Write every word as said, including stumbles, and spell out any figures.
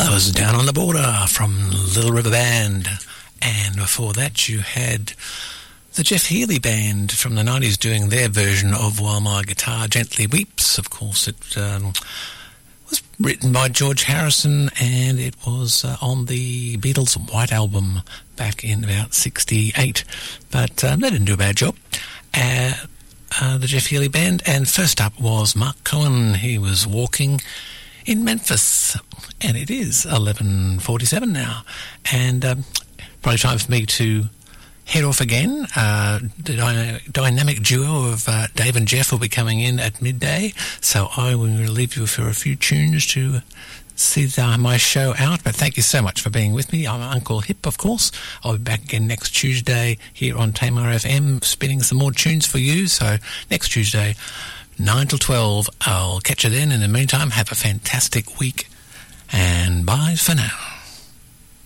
That was Down on the Border from Little River Band. And before that you had the Jeff Healey Band from the nineties doing their version of While My Guitar Gently Weeps. Of course, it um, was written by George Harrison, and it was uh, on the Beatles' White Album back in about sixty-eight. But um, they didn't do a bad job. Uh, uh, the Jeff Healey Band. And first up was Mark Cohen. He was Walking in Memphis, and it is eleven forty-seven now, and um, probably time for me to head off again. Uh, the dy- dynamic duo of uh, Dave and Jeff will be coming in at midday, so I will leave you for a few tunes to see the, my show out. But thank you so much for being with me. I'm Uncle Hip, of course. I'll be back again next Tuesday here on Tamar F M, spinning some more tunes for you. So next Tuesday, nine till twelve. I'll catch you then. In the meantime, have a fantastic week, and bye for now.